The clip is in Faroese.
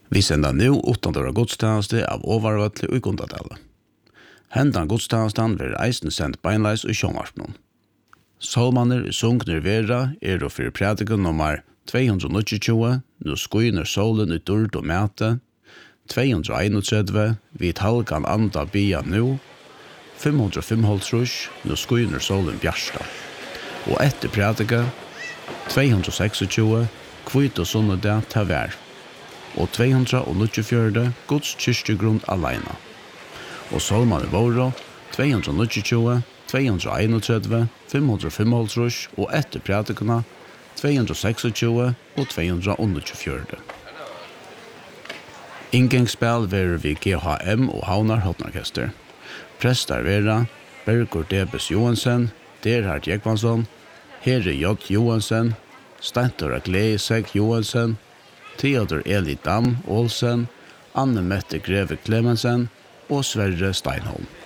Vi sender nu 8. godstjeneste av Overvøtle og Gundadale. Hendan godstjenesten vil eisen sendt beinleis og sjånvarpnån. Salmaner sunkner vera og for prediken nummer 229, nå skuiner solen i dørd og mæte, 231, vid halkan anda bia nu, 505, nå skuiner solen bjarsta. Og etter prediken, 226, kvitt og sånne det til vær. Og 224, Guds kyrkjegrunn alene. Og salmane våre, 229, 231, 505 og etter predikene 226 og 224. Inngangsspel verer vi GHM og Havnar Hotnorkester. Prestar vera Bergur Debes Johansen, Derhard Jekvansson, Herre J. Johansen, Stentor Gleisek Johansen, Theodor Eli Dam Olsen, Anne Mette Greve Clemensen og Sverre Steinholm.